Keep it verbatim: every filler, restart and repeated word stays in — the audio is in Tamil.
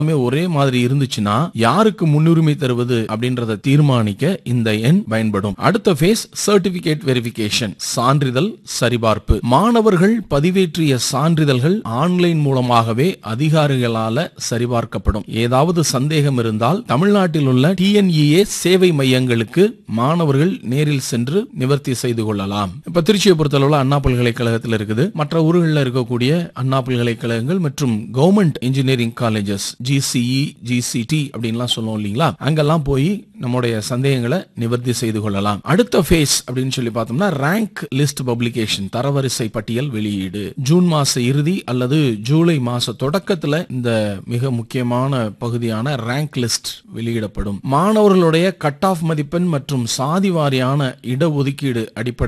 ஒரே மாதிரி இருந்துச்சுன்னா யாருக்கு முன்னுரிமை தருவது அப்படின்றத தீர்மானிக்க இந்த எண் பயன்படும். அடுத்த ஃபேஸ் சர்டிபிகேட் வெரிஃபிகேஷன், சான்றிதழ் சரிபார்ப்பு. மாணவர்கள் பதிவேற்றிய சான்றிதழ்கள் ஆன்லைன் மூலமாகவே அதிகாரிகளால சரிபார்க்கப்படும். ஏதாவது சந்தேகம் இருந்தால் தமிழ்நாட்டில் உள்ள டிஎன்இஏ சேவை மையங்களுக்கு மாணவர்கள் நேரில் சென்று நிவர்த்தி செய்து கொள்ளலாம். இப்ப திருச்சியை பொறுத்தளவுல அண்ணா பல்கலைக்கழகத்தில் இருக்குது. மற்ற ஊர்களில் இருக்கக்கூடிய அண்ணா பல்கலைக்கழகங்கள் மற்றும் government engineering colleges GCE GCD அப்படின்லாம் சொல்லுவோம் இல்லைங்களா, அங்கெல்லாம் போய் நம்முடைய சந்தேகங்களை நிவர்த்தி செய்து கொள்ளலாம். அடுத்த ஃபேஸ் அப்படின்னு சொல்லி பார்த்தோம்னா ரேங்க் லிஸ்ட் பப்ளிகேஷன், தரவரிசை பட்டியல் வெளியீடு. ஜூன் மாச இறுதி அல்லது ஜூலை மாச தொடக்கத்துல இந்த மிக முக்கியமான பகுதியான ரேங்க் லிஸ்ட் வெளியிடப்படும். மாணவர்களுடைய கட் ஆஃப் மதிப்பெண் மற்றும் சாதி வாரியான இடஒதுக்கீடு அடிப்படை